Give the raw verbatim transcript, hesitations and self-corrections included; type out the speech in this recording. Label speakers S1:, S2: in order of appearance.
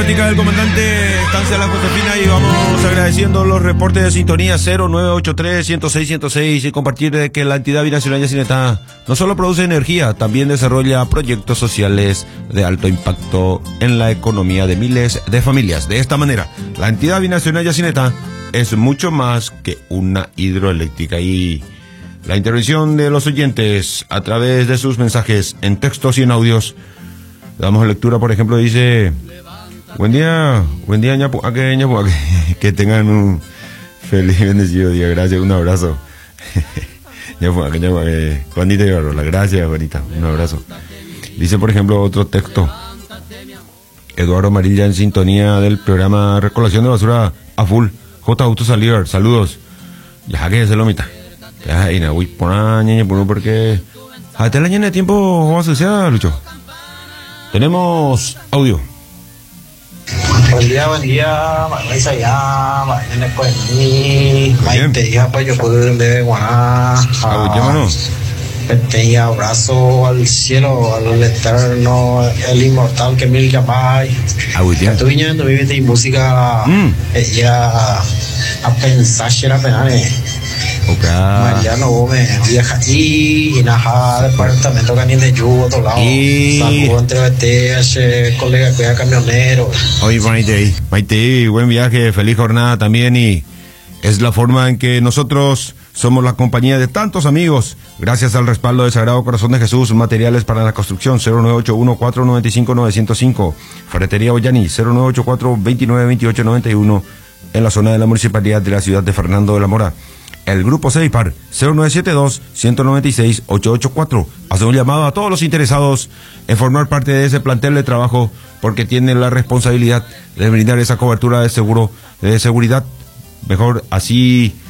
S1: Logística del comandante Estancia La Josefina, y vamos agradeciendo los reportes de sintonía cero nueve ocho tres, ciento seis, ciento seis, y compartir de que la entidad binacional Yacinetá no solo produce energía, también desarrolla proyectos sociales de alto impacto en la economía de miles de familias. De esta manera, la entidad binacional Yacinetá es mucho más que una hidroeléctrica. Y la intervención de los oyentes a través de sus mensajes en textos y en audios. Damos lectura, por ejemplo, dice: buen día, buen día, ñapuaque, ñapuaque. Que tengan un feliz y bendecido día. Gracias, un abrazo. ñapuaque, ñapuaque. Juanita y Barola, gracias, Juanita, un abrazo. Dice, por ejemplo, otro texto: Eduardo Amarilla en sintonía del programa Recolección de Basura a full. J. Auto Salier, saludos. Ya que se lo mitad. Ya, y no, uy, por año, por porque. Hasta el año de tiempo, ¿cómo se sea, Lucho? Tenemos audio.
S2: Buen día, buen día. Vais allá, vayan después de mí. Maite, hija, pues yo puedo ir en vez de Guaná. Este abrazo al cielo, al eterno, el inmortal que mil llamáis. Tu viña, tu vive y música. Ella a pensar, era penale. Mariano Gómez, vieja y Naja, departamento Canín de Yugo, otro lado. Saludos entre B T H, colega que es camionero.
S1: Oye, Maite, Maite, buen viaje, feliz jornada también. Y es la forma en que nosotros somos la compañía de tantos amigos, gracias al respaldo del Sagrado Corazón de Jesús. Materiales para la construcción, cero nueve ocho uno, cuatro nueve cinco, nueve cero cinco. Ferretería Ollani, cero nueve ocho cuatro, veintinueve, veintiocho, noventa y uno, en la zona de la municipalidad de la ciudad de Fernando de la Mora. El grupo Ceipar, cero nueve siete dos, uno nueve seis, ocho ocho cuatro. Hace un llamado a todos los interesados en formar parte de ese plantel de trabajo, porque tienen la responsabilidad de brindar esa cobertura de seguro, de seguridad. Mejor así